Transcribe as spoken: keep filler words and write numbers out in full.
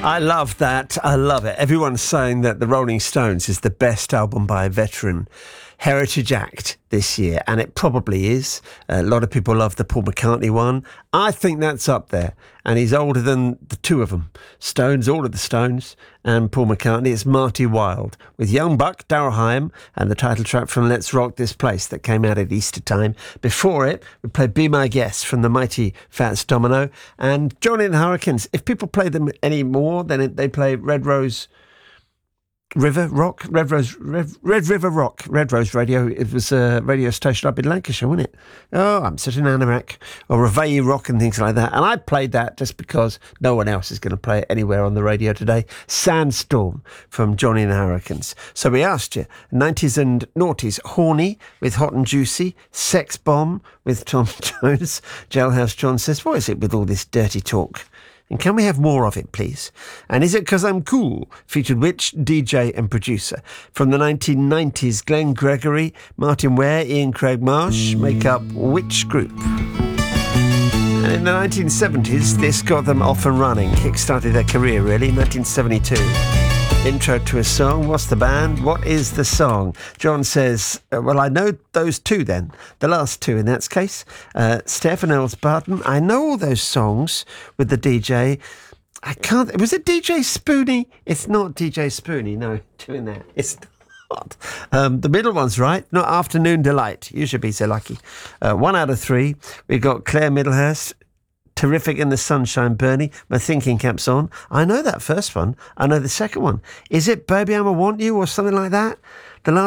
I love that. I love it. Everyone's saying that the Rolling Stones is the best album by a veteran heritage act this year, and it probably is. A lot of people love the Paul McCartney one. I think that's up there, and he's older than the two of them. Stones, all of the Stones, and Paul McCartney. It's Marty Wilde with Young Buck, Darrell Haim, and the title track from Let's Rock This Place that came out at Easter time. Before it, we played Be My Guest from the mighty Fats Domino, and Johnny and the Hurricanes. If people play them anymore, then it, they play Red Rose River Rock, Red Rose, Red, Red River Rock, Red Rose Radio. It was a radio station up in Lancashire, wasn't it? Oh, I'm such an anorak. Or Reveille Rock and things like that. And I played that just because no one else is going to play it anywhere on the radio today. Sandstorm from Johnny and the Hurricanes. So we asked you, nineties and noughties, Horny with Hot and Juicy, Sex Bomb with Tom Jones. Jailhouse John says, what is it with all this dirty talk? And can we have more of it, please? And Is It 'Cause I'm Cool? Featured which D J and producer? From the nineteen nineties, Glenn Gregory, Martin Ware, Ian Craig Marsh make up which group? And in the nineteen seventies, this got them off and running, kick-started their career, really, nineteen seventy-two. Intro to a song. What's the band? What is the song? John says, uh, well, I know those two then. The last two in that case. Uh, Steph and Earls Barton. I know all those songs with the D J. I can't... Was it D J Spoonie? It's not D J Spoonie, no, doing that. It's not. Um, the middle one's right. Not Afternoon Delight. You should be so lucky. Uh, one out of three. We've got Claire Middlehurst. Terrific in the Sunshine, Bernie. My thinking cap's on. I know that first one. I know the second one. Is it Baby I'ma Want You or something like that?